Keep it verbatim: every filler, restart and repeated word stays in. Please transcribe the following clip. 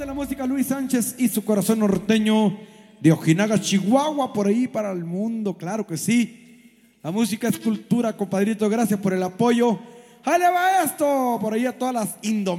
de la música, Luis Sánchez y su corazón norteño de Ojinaga, Chihuahua, por ahí para el mundo, claro que sí. La música es cultura, compadrito, gracias por el apoyo. ¡Jale va esto! Por ahí a todas las indomables.